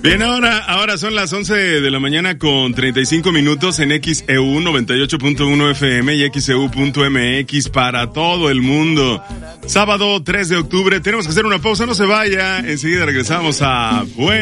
Bien, ahora son las 11 de la mañana con 35 minutos en XEU 98.1 FM y XEU.mx para todo el mundo. Sábado 3 de octubre, tenemos que hacer una pausa, no se vaya, enseguida regresamos a